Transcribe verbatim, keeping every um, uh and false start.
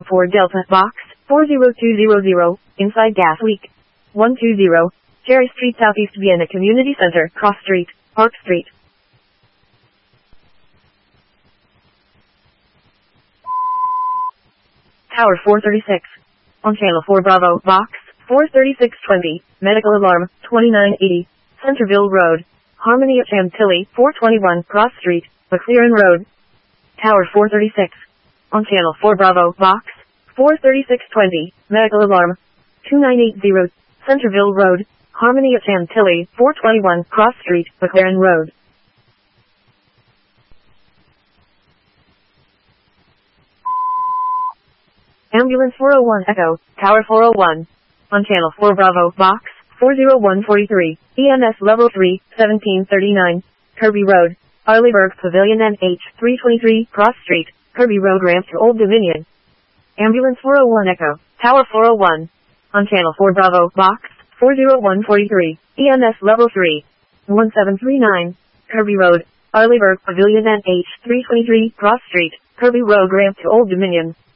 four Delta, box, four zero two zero zero, inside gas leak. one two zero, Cherry Street, Southeast Vienna Community Center, Cross Street, Park Street. Tower four thirty-six. On Channel four Bravo, box, four thirty-six twenty, medical alarm, twenty-nine eighty, Centerville Road, Harmony at Chantilly, four twenty-one, Cross Street, McLaren Road. Tower four thirty-six. On Channel four Bravo, box, four thirty-six twenty, medical alarm, twenty-nine eighty, Centerville Road, Harmony at Chantilly, four twenty-one, Cross Street, McLaren Road. Ambulance four oh one Echo, Tower four oh one. On Channel four Bravo, box, four oh one forty-three, E M S Level three, seventeen thirty-nine, Kirby Road, Arleyburg Pavilion N H, three twenty-three, Cross Street, Kirby Road, ramp to Old Dominion. Ambulance four oh one Echo, Tower four oh one. On Channel four Bravo, box, four oh one forty-three, E M S Level three, seventeen thirty-nine, Kirby Road, Arleyburg Pavilion N H, three twenty-three, Cross Street, Kirby Road, ramp to Old Dominion.